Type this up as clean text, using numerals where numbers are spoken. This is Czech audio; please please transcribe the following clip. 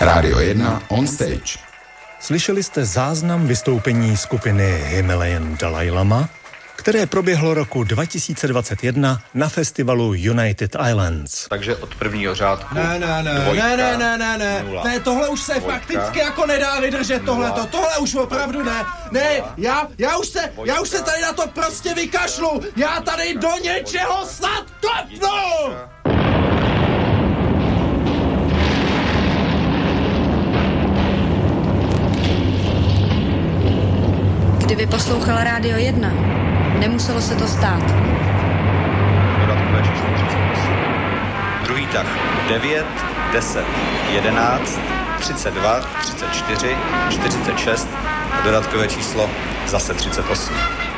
Rádio 1 on stage. Slyšeli jste záznam vystoupení skupiny Himalayan Dalai Lama, které proběhlo roku 2021 na festivalu United Islands. Takže od prvního řádku. Ne, tohle už se fakticky jako nedá vydržet, tohle už opravdu ne. Ne, já už se tady na to prostě vykašlu, já tady do něčeho snad kopnu! Kdyby poslouchala Rádio 1, nemuselo se to stát. Dodatkové číslo 38. Druhý tah 9, 10, 11, 32, 34, 46. Dodatkové číslo zase 38.